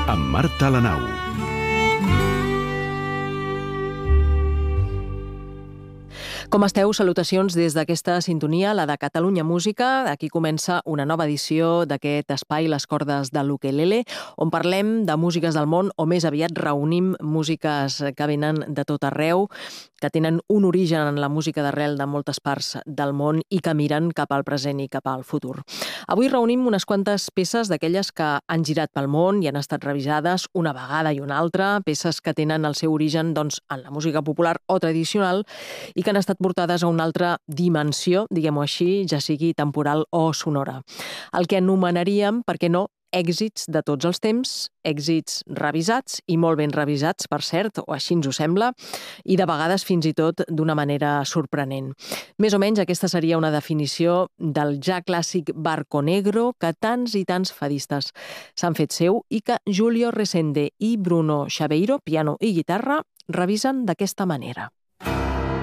amb Marta Lanau. Com esteu? Salutacions des d'aquesta sintonia, la de Catalunya Música. Aquí comença una nova edició d'aquest espai, Les cordes de l'ukelele, on parlem de músiques del món, o més aviat reunim músiques que venen de tot arreu, que tenen un origen en la música d'arrel de moltes parts del món i que miren cap al present i cap al futur. Avui reunim unes quantes peces d'aquelles que han girat pel món i han estat revisades una vegada i una altra, peces que tenen el seu origen en la música popular o tradicional i que han estat portades a una altra dimensió, diguem-ho així, ja sigui temporal o sonora. El que anomenaríem, per què no, èxits de tots els temps, èxits revisats i molt ben revisats, per cert, o així ens ho sembla, i de vegades fins i tot d'una manera sorprenent. Més o menys aquesta seria una definició del ja clàssic Barco Negro que tants i tants fadistes s'han fet seu i que Julio Resende i Bruno Chaveiro, piano i guitarra, revisen d'aquesta manera.